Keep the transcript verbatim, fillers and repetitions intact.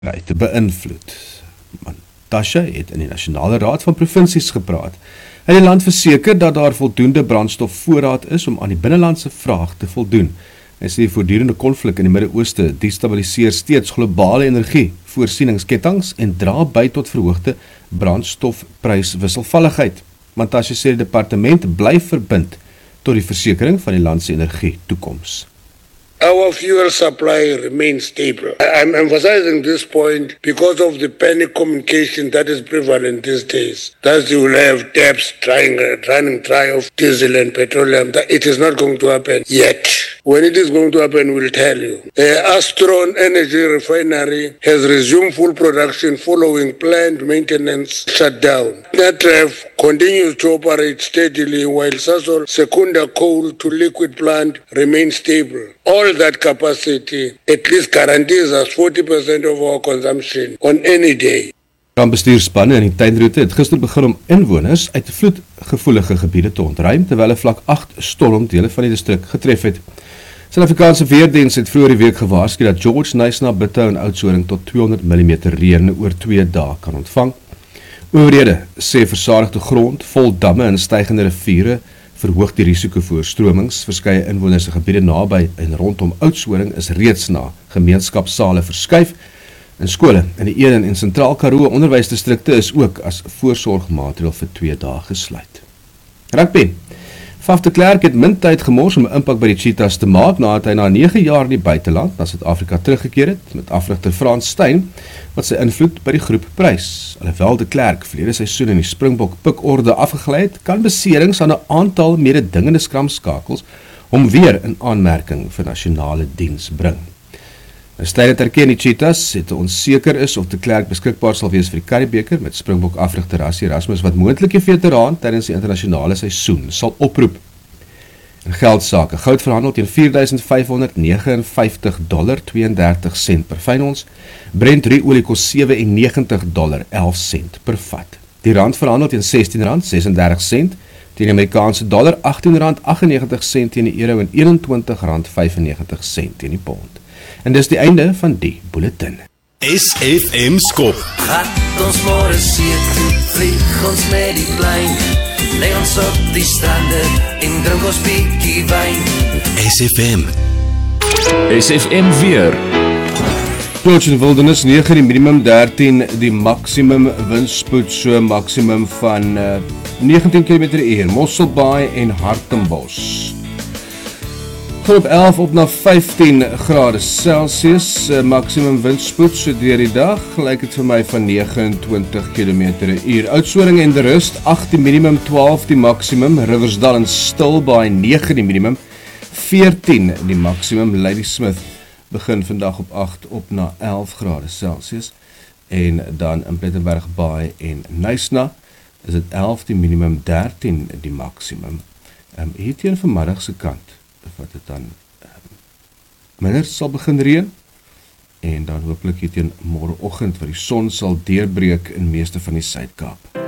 te beïnvloed. Tasha het in die Nasionale Raad van Provinsies gepraat en die land verseker dat daar voldoende brandstofvoorraad is om aan die binnelandse vraag te voldoen. Hy sê die voortdurende konflik in die Midde-Ooste destabiliseer steeds globale energie, voorsieningsketTINGS en dra by tot verhoogde brandstofpryswisselvalligheid. Maar Tasha sê die departement bly verbind tot die versekering van die land se energie toekoms. Our fuel supply remains stable. I'm emphasizing this point because of the panic communication that is prevalent these days. That you will have debts trying, running dry of diesel and petroleum. That it is not going to happen yet. When it is going to happen, we'll tell you. The Astron Energy Refinery has resumed full production following planned maintenance shutdown. Natref continues to operate steadily while Sasol Secunda coal to liquid plant remains stable. All that capacity at least guarantees us forty percent of our consumption on any day. Rampbestuurspanne in die tuinroete het gister begin om inwoners uit vloedgevoelige gebiede te ontruim, terwyl 'n vlak agt storm dele van die distrik getref het. Suid-Afrikaanse weerdiens het vroeër die week gewaarsku dat George, Knysna, Bithou en Oudtshoorn tot tweehonderd millimeter reën oor twee dae kan ontvang. Owerhede sê versadigde grond, vol damme en stygende riviere verhoog die risiko vir oorstromings. Verskeie inwoners se gebiede naby en rondom Oudtshoorn is reeds na gemeenskapssale verskuif. En skole in die Eden en Sentraal Karoo onderwysdistrikte is ook as voorsorgmaatreël vir twee dae gesluit. Rugby. Faf de Klerk het min tyd gemors om 'n impak by die Cheetahs te maak nadat hy na nege jaar in die buiteland na Suid-Afrika teruggekeer het met afrigter Frans Steyn wat sy invloed by die groep prys. Alhoewel de Klerk verlede seisoen in die Springbok pikorde afgegly het, kan beserings aan 'n aantal mededingende skramskakels hom weer in aanmerking vir nasionale diens bring. Steyn het erken die Cheetahs het onseker is of de Klerk beskikbaar sal wees vir die Currie-beker met Springbok afrigter Rassie Erasmus wat moontlik die veteraan tydens die internasionale seisoen sal oproep. In geldsake, goud verhandel teen vier duisend vyf honderd vyf en vyftig dollar twee en dertig sent per fyn ons. Brent olie kos sewe en negentig dollar elf sent per vat. Die rand verhandel teen sestien rand ses en dertig sent, teen die Amerikaanse dollar agttien rand agt en negentig sent teen die euro en eenentwintig rand vyf en negentig sent teen die pond. En dis die einde van die bulletin. S F M skop. Gat ons môre see toe, vlieg ons met die plein. Lê ons op die strande en drink ons bietjie wyn. S F M. S F M weer. George in Wildernis nege die minimum, dertien die maksimum, windspoed so maksimum van uh, negentien kilometer per uur, Mosselbaai en Hartenbos. Groep elf op na vyftien grade Celsius, uh, maksimum windspoed so deur die dag, lyk dit vir my van negenentwintig kilometer per uur. Oudtshoorn en de Rust, agt die minimum, twaalf die maksimum, Riversdal en Stilbaai, nege die minimum, veertien die maksimum, Ladysmith begin vandag op agt op na elf grade Celsius, en dan in Plettenberg Baai en Knysna is dit elf die minimum, dertien die maksimum. Um, hier teen vanmiddag se kant, wat het dan um, minder sal begin reën, en dan hopelik hier teen môreoggend wat die son sal deurbreek in meeste van die Suid-Kaap.